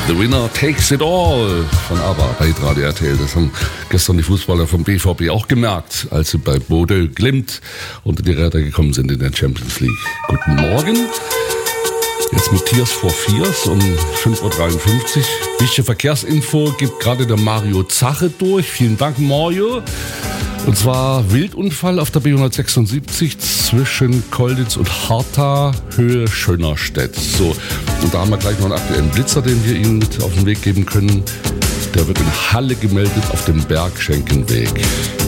The Winner Takes It All von ABBA bei Radio RTL. Das haben gestern die Fußballer vom BVB auch gemerkt, als sie bei Bodø Glimt unter die Räder gekommen sind in der Champions League. Guten Morgen. Jetzt mit Tears for Fears um 5.53 Uhr. Wichtige Verkehrsinfo gibt gerade der Mario Zache durch. Vielen Dank, Mario. Und zwar Wildunfall auf der B176 zwischen Kolditz und Hartha, Höhe Schönerstedt. So, und da haben wir gleich noch einen aktuellen Blitzer, den wir Ihnen mit auf den Weg geben können. Der wird in Halle gemeldet auf dem Bergschenkenweg.